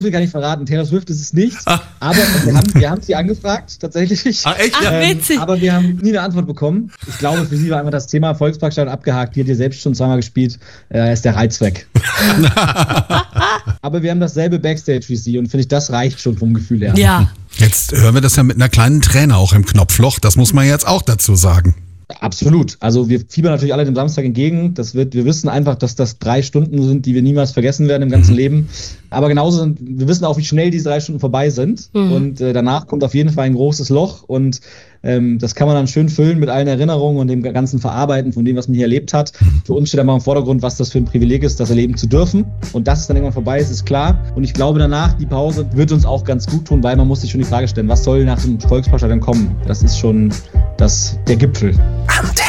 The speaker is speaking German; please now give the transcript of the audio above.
viel kann ich verraten. Taylor Swift ist es nicht. Aber wir haben sie angefragt, tatsächlich. Ach, echt? Witzig. Aber wir haben nie eine Antwort bekommen. Ich glaube, für sie war einfach das Thema Volksparkstadion abgehakt. Die hat ihr selbst schon zweimal gespielt. Ist der Reiz weg. Aber wir haben dasselbe Backstage wie sie und finde ich, das reicht schon vom Gefühl her. Ja. Jetzt hören wir das ja mit einer kleinen Träne auch im Knopfloch. Das muss man jetzt auch dazu sagen. Absolut. Also wir fiebern natürlich alle dem Samstag entgegen. Wir wissen einfach, dass das 3 Stunden sind, die wir niemals vergessen werden im ganzen Leben. Aber genauso wir wissen auch, wie schnell diese 3 Stunden vorbei sind. Und danach kommt auf jeden Fall ein großes Loch. Und das kann man dann schön füllen mit allen Erinnerungen und dem ganzen Verarbeiten von dem, was man hier erlebt hat. Für uns steht aber im Vordergrund, was das für ein Privileg ist, das erleben zu dürfen. Und dass es dann irgendwann vorbei ist klar. Und ich glaube, danach, die Pause wird uns auch ganz gut tun, weil man muss sich schon die Frage stellen, was soll nach dem Volksparkstadion kommen? Das ist schon der Gipfel. Antenne.